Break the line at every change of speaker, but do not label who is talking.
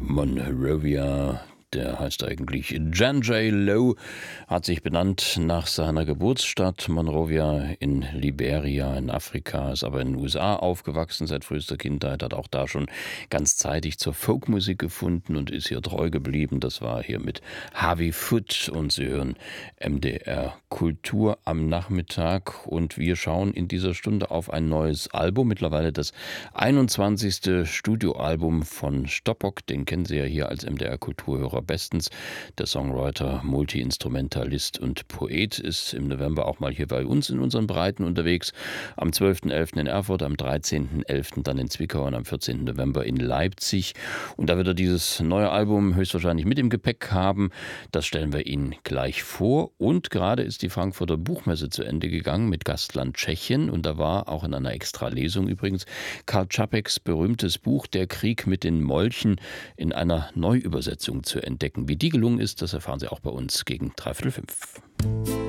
Monrovia, der heißt eigentlich Jan J. Lowe, hat sich benannt nach seiner Geburtsstadt Monrovia in Liberia in Afrika, ist aber in den USA aufgewachsen seit frühester Kindheit, hat auch da schon ganz zeitig zur Folkmusik gefunden und ist hier treu geblieben. Das war hier mit Harvey Foot und Sie hören MDR Kultur am Nachmittag und wir schauen in dieser Stunde auf ein neues Album, mittlerweile das 21. Studioalbum von Stoppock, den kennen Sie ja hier als MDR Kulturhörer bestens. Der Songwriter, Multi-Instrumentalist und Poet ist im November auch mal hier bei uns in unseren Breiten unterwegs. Am 12.11. in Erfurt, am 13.11. dann in Zwickau und am 14. November in Leipzig. Und da wird er dieses neue Album höchstwahrscheinlich mit im Gepäck haben. Das stellen wir Ihnen gleich vor. Und gerade ist die Frankfurter Buchmesse zu Ende gegangen mit Gastland Tschechien. Und da war auch in einer Extralesung übrigens Karl Čapeks berühmtes Buch Der Krieg mit den Molchen in einer Neuübersetzung zu entdecken. Wie die gelungen ist, das erfahren Sie auch bei uns gegen 5:45.